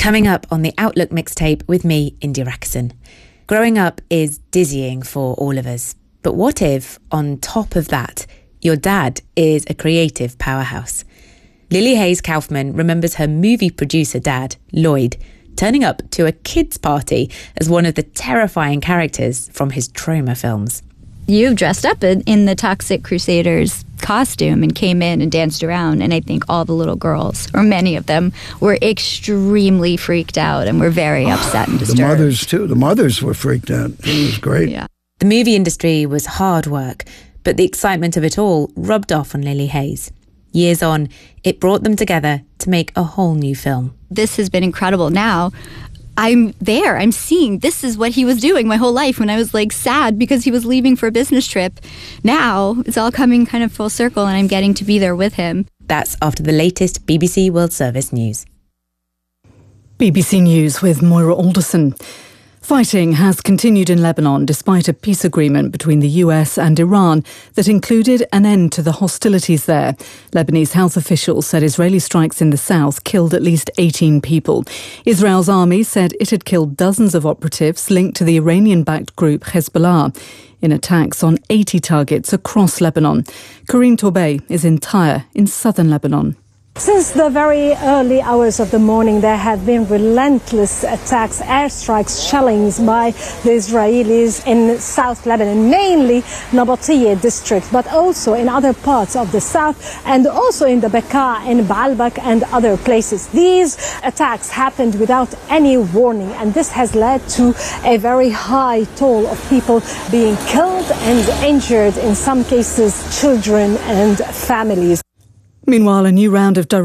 Coming up on the Outlook mixtape with me, India Rakison. Growing up is dizzying for all of us. But what if, on top of that, your dad is a creative powerhouse? Lily Hayes Kaufman remembers her movie producer dad, Lloyd, turning up to a kids' party as one of the terrifying characters from his Troma films. You dressed up in the Toxic Crusaders costume and came in and danced around, and I think all the little girls, or many of them, were extremely freaked out and were very upset and disturbed. The mothers, too. The mothers were freaked out. It was great. Yeah. The movie industry was hard work, but the excitement of it all rubbed off on Lily Hayes. Years on, it brought them together to make a whole new film. This has been incredible. Now, I'm there. I'm seeing this is what he was doing my whole life when I was sad because he was leaving for a business trip. Now it's all coming kind of full circle and I'm getting to be there with him. That's after the latest BBC World Service news. BBC News with Moira Alderson. Fighting has continued in Lebanon despite a peace agreement between the US and Iran that included an end to the hostilities there. Lebanese health officials said Israeli strikes in the south killed at least 18 people. Israel's army said it had killed dozens of operatives linked to the Iranian-backed group Hezbollah in attacks on 80 targets across Lebanon. Karine Torbay is in Tyre in southern Lebanon. Since the very early hours of the morning, there have been relentless attacks, airstrikes, shellings by the Israelis in South Lebanon, mainly Nabatiyeh district, but also in other parts of the south and also in the Bekaa, in Baalbek and other places. These attacks happened without any warning, and this has led to a very high toll of people being killed and injured, in some cases children and families. Meanwhile, a new round of